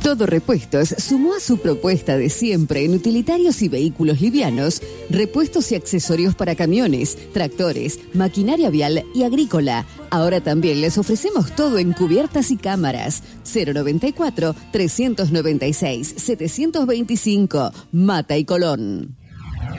Todo Repuestos sumó a su propuesta de siempre en utilitarios y vehículos livianos, repuestos y accesorios para camiones, tractores, maquinaria vial y agrícola. Ahora también les ofrecemos todo en cubiertas y cámaras. 094-396-725, Mata y Colón.